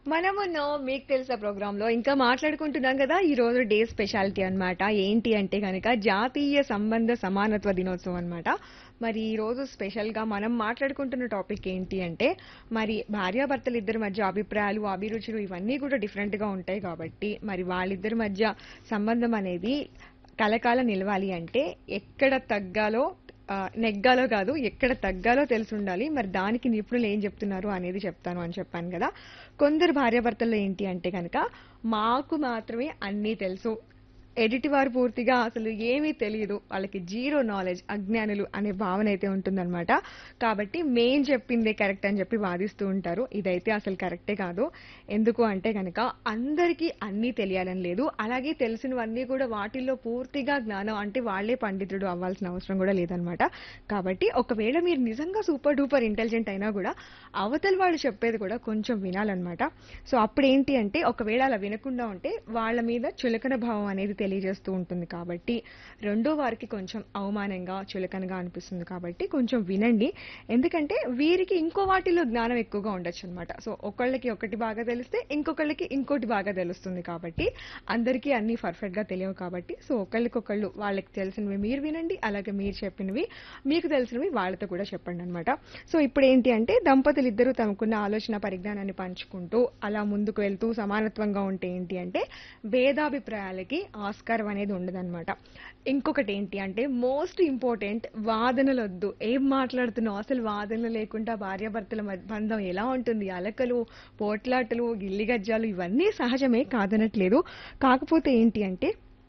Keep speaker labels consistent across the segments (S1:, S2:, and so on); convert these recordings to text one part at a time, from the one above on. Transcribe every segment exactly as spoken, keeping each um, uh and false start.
S1: మనమున్నో మీకు తెలుసా ప్రోగ్రాంలో ఇంకా మాట్లాడుకుంటున్నాం కదా ఈ రోజు డే స్పెషాలిటీ అన్నమాట. ఏంటి అంటే గనక జాతీయ సంబంధ సమానత్వ దినోత్సవం అన్నమాట. మరి ఈ రోజు స్పెషల్ గా మనం మాట్లాడుకుంటున్న టాపిక్ ఏంటి అంటే మరి భార్యాభర్తలు ఇద్దరి మధ్య అభిప్రాయాలు, అభిరుచులు ఇవన్నీ కూడా డిఫరెంట్ గా ఉంటాయి కాబట్టి మరి వాళ్ళిద్దరి మధ్య సంబంధం అనేది కలకాలం నిలవాలి అంటే ఎక్కడ తగ్గాలో ఆ, నెగ్గాలో కాదు ఎక్కడ తగ్గాలో తెలిసి ఉండాలి. మరి దానికి నిపుణులు ఏం చెప్తున్నారు అనేది చెప్తాను అని చెప్పాను కదా. కొందరు భార్యాభర్తల్లో ఏంటి అంటే కనుక మాకు మాత్రమే అన్నీ తెలుసు, ఎదుటి వారు పూర్తిగా అసలు ఏమీ తెలియదు, వాళ్ళకి జీరో నాలెడ్జ్, అజ్ఞానులు అనే భావన అయితే ఉంటుందన్నమాట. కాబట్టి మేం చెప్పిందే కరెక్ట్ అని చెప్పి వాదిస్తూ ఉంటారు. ఇదైతే అసలు కరెక్టే కాదు. ఎందుకు అంటే కనుక అందరికీ అన్నీ తెలియాలని లేదు, అలాగే తెలిసినవన్నీ కూడా వాటిల్లో పూర్తిగా జ్ఞానం అంటే వాళ్ళే పండితుడు అవ్వాల్సిన అవసరం కూడా లేదనమాట. కాబట్టి ఒకవేళ మీరు నిజంగా సూపర్ డూపర్ ఇంటెలిజెంట్ అయినా కూడా అవతల వాళ్ళు చెప్పేది కూడా కొంచెం వినాలన్నమాట. సో అప్పుడు ఏంటి అంటే ఒకవేళ అలా వినకుండా ఉంటే వాళ్ళ మీద చులకన భావం అనేది తెలియజేస్తూ ఉంటుంది. కాబట్టి రెండో వారికి కొంచెం అవమానంగా చులకనగా అనిపిస్తుంది. కాబట్టి కొంచెం వినండి. ఎందుకంటే వీరికి ఇంకో వాటిలో జ్ఞానం ఎక్కువగా ఉండొచ్చు అనమాట. సో ఒకళ్ళకి ఒకటి బాగా తెలిస్తే ఇంకొకళ్ళకి ఇంకోటి బాగా తెలుస్తుంది. కాబట్టి అందరికీ అన్ని పర్ఫెక్ట్ గా తెలియవు. కాబట్టి సో ఒకళ్ళకొకళ్ళు వాళ్ళకి తెలిసినవి మీరు వినండి, అలాగే మీరు చెప్పినవి మీకు తెలిసినవి వాళ్ళతో కూడా చెప్పండి అనమాట. సో ఇప్పుడు ఏంటి అంటే దంపతులు ఇద్దరు తమకున్న ఆలోచన పరిజ్ఞానాన్ని పంచుకుంటూ అలా ముందుకు వెళ్తూ సమానత్వంగా ఉంటే ఏంటి అంటే భేదాభిప్రాయాలకి ఆస్కారం అనేది ఉండదన్నమాట. ఇంకొకటి ఏంటి అంటే మోస్ట్ ఇంపార్టెంట్ వాదనలొద్దు. ఏం మాట్లాడుతున్నావు అసలు వాదనలు లేకుండా భార్యాభర్తల మధ్య బంధం ఎలా ఉంటుంది? అలకలు, పోట్లాటలు, గిల్లిగజ్జాలు ఇవన్నీ సహజమే కాదనట్లేదు. కాకపోతే ఏంటి అంటే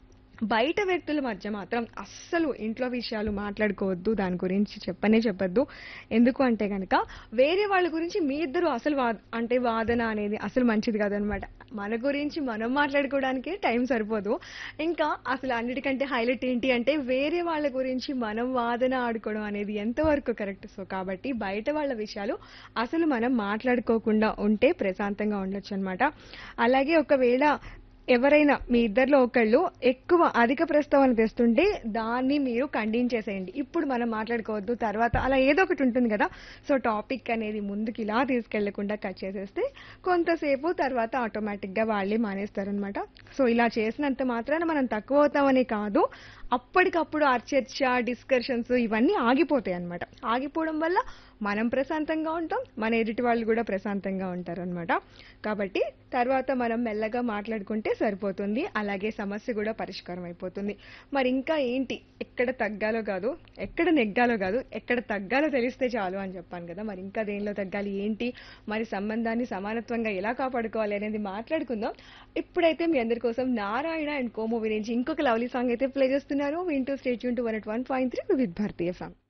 S1: బయట వ్యక్తుల మధ్య మాత్రం అస్సలు ఇంట్లో విషయాలు మాట్లాడుకోవద్దు, దాని గురించి చెప్పనే చెప్పొద్దు. ఎందుకు అంటే గనక వేరే వాళ్ళ గురించి మీ ఇద్దరు అసలు వా అంటే వాదన అనేది అసలు మంచిది కాదనమాట. మన గురించి మనం మాట్లాడుకోవడానికే టైం సరిపోదు. ఇంకా అసలు అన్నిటికంటే హైలైట్ ఏంటి అంటే వేరే వాళ్ళ గురించి మనం వాదన ఆడుకోవడం అనేది ఎంతవరకు కరెక్ట్. సో కాబట్టి బయట వాళ్ళ విషయాలు అసలు మనం మాట్లాడుకోకుండా ఉంటే ప్రశాంతంగా ఉండొచ్చు అనమాట. అలాగే ఒకవేళ ఎవరైనా మీ ఇద్దరిలో ఒకళ్ళు ఎక్కువ అధిక ప్రస్తావన తెస్తుంటే దాన్ని మీరు ఖండించేసేయండి. ఇప్పుడు మనం మాట్లాడుకోవద్దు, తర్వాత అలా ఏదో ఒకటి ఉంటుంది కదా. సో టాపిక్ అనేది ముందుకు ఇలా తీసుకెళ్లకుండా కట్ చేసేస్తే కొంతసేపు తర్వాత ఆటోమేటిక్ గా వాళ్ళే మానేస్తారనమాట. సో ఇలా చేసినంత మాత్రాన మనం తక్కువ అవుతామనే కాదు, అప్పటికప్పుడు ఆ చర్చ, డిస్కషన్స్ ఇవన్నీ ఆగిపోతాయి అనమాట. ఆగిపోవడం వల్ల మనం ప్రశాంతంగా ఉంటాం, మన ఎదుటి వాళ్ళు కూడా ప్రశాంతంగా ఉంటారనమాట. కాబట్టి తర్వాత మనం మెల్లగా మాట్లాడుకుంటే సరిపోతుంది. అలాగే సమస్య కూడా పరిష్కారం అయిపోతుంది. మరి ఇంకా ఏంటి, ఎక్కడ తగ్గాలో కాదు ఎక్కడ నెగ్గాలో కాదు ఎక్కడ తగ్గాలో తెలిస్తే చాలు అని చెప్పాను కదా. మరి ఇంకా దేనిలో తగ్గాలి ఏంటి, మరి సంబంధాన్ని సమానత్వంగా ఎలా కాపాడుకోవాలి అనేది మాట్లాడుకుందాం. ఇప్పుడైతే మీ అందరి కోసం నారాయణ అండ్ కో మూవీ నుంచి ఇంకొక లవ్లీ సాంగ్ అయితే ప్లే చేస్తున్నారు. వింటూ state Yoon to one at one point three with Bharatiya song.